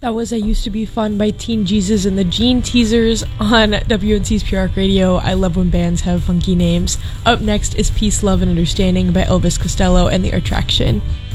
That was I Used to Be Fun by Teen Jesus and the Gene Teasers on WNC's Pure Rock Radio. I love when bands have funky names. Up next is Peace, Love, and Understanding by Elvis Costello and The Attraction.